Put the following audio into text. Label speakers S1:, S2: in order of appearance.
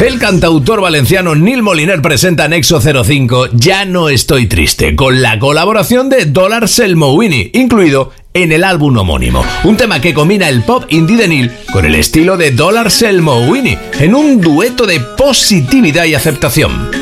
S1: El cantautor valenciano Nil Moliner presenta Nexo 05 Ya no estoy triste, con la colaboración de Dolar Selmouini, incluido en el álbum homónimo. Un tema que combina el pop indie de Nil con el estilo de Dolar Selmouini, en un dueto de positividad y aceptación.